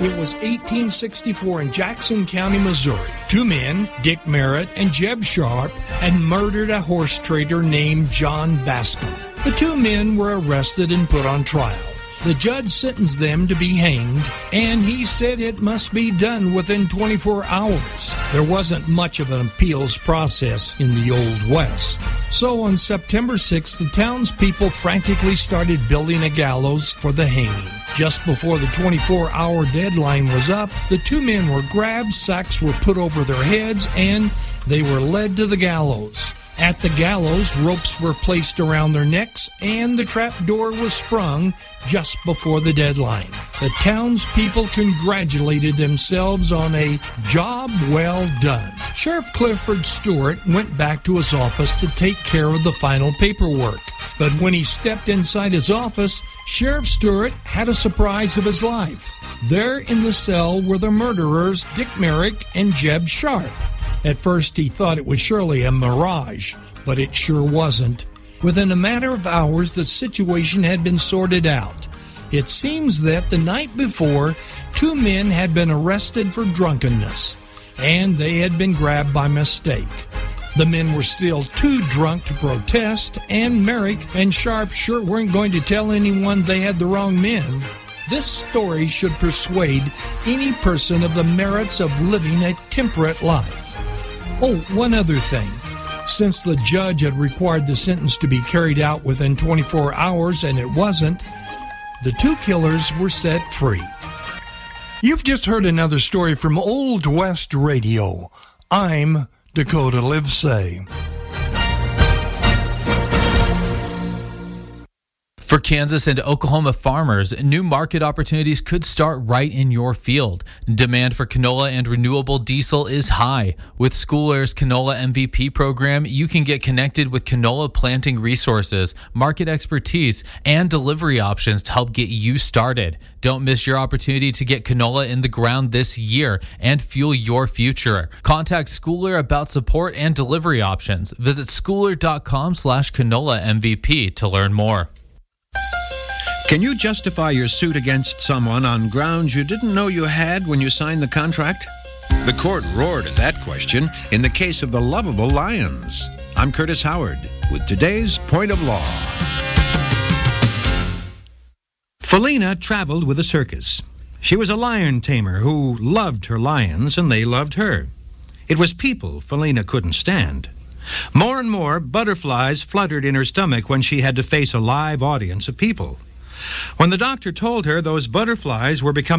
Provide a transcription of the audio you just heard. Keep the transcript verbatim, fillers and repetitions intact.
It was eighteen sixty-four in Jackson County, Missouri. Two men, Dick Merritt and Jeb Sharp, had murdered a horse trader named John Bascom. The two men were arrested and put on trial. The judge sentenced them to be hanged, and he said it must be done within twenty-four hours. There wasn't much of an appeals process in the Old West. So on September sixth, the townspeople frantically started building a gallows for the hanging. Just before the twenty-four hour deadline was up, the two men were grabbed, sacks were put over their heads, and they were led to the gallows. At the gallows, ropes were placed around their necks, and the trap door was sprung just before the deadline. The townspeople congratulated themselves on a job well done. Sheriff Clifford Stewart went back to his office to take care of the final paperwork. But when he stepped inside his office, Sheriff Stewart had a surprise of his life. There in the cell were the murderers Dick Merrick and Jeb Sharp. At first he thought it was surely a mirage, but it sure wasn't. Within a matter of hours, the situation had been sorted out. It seems that the night before, two men had been arrested for drunkenness, and they had been grabbed by mistake. The men were still too drunk to protest, and Merrick and Sharp sure weren't going to tell anyone they had the wrong men. This story should persuade any person of the merits of living a temperate life. Oh, one other thing. Since the judge had required the sentence to be carried out within twenty-four hours and it wasn't, the two killers were set free. You've just heard another story from Old West Radio. I'm Dakota Livesay. For Kansas and Oklahoma farmers, new market opportunities could start right in your field. Demand for canola and renewable diesel is high. With School Air's Canola M V P program, you can get connected with canola planting resources, market expertise, and delivery options to help get you started. Don't miss your opportunity to get canola in the ground this year and fuel your future. Contact School Air about support and delivery options. Visit schooler.com slash canola MVP to learn more. Can you justify your suit against someone on grounds you didn't know you had when you signed the contract? The court roared at that question in the case of the lovable lions. I'm Curtis Howard with today's Point of Law. Felina traveled with a circus. She was a lion tamer who loved her lions and they loved her. It was people Felina couldn't stand. More and more, butterflies fluttered in her stomach when she had to face a live audience of people. When the doctor told her those butterflies were becoming